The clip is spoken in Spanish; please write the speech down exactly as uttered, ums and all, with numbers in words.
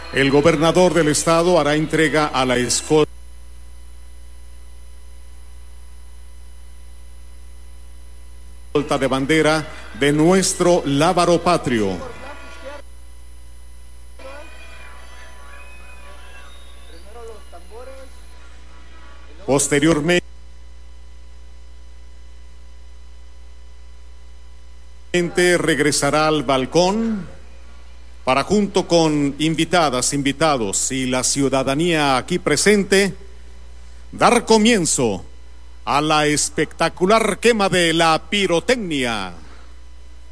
El gobernador del estado hará entrega a la escolta de bandera de nuestro lábaro patrio. Posteriormente regresará al balcón para, junto con invitadas, invitados y la ciudadanía aquí presente, dar comienzo a la espectacular quema de la pirotecnia.